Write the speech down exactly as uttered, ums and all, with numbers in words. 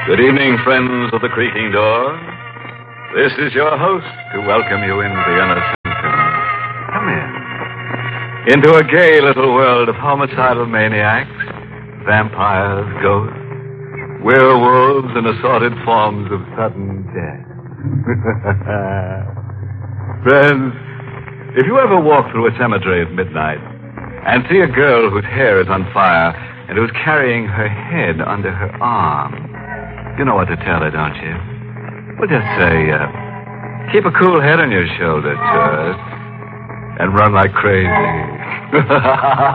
Good evening, friends of the creaking door. This is your host to welcome you into the inner sanctum. Come in. Into a gay little world of homicidal maniacs, vampires, ghosts, werewolves, and assorted forms of sudden death. Friends, if you ever walk through a cemetery at midnight and see a girl whose hair is on fire and who's carrying her head under her arm, you know what to tell her, don't you? Well, just say, uh, keep a cool head on your shoulders, Tourist, and run like crazy.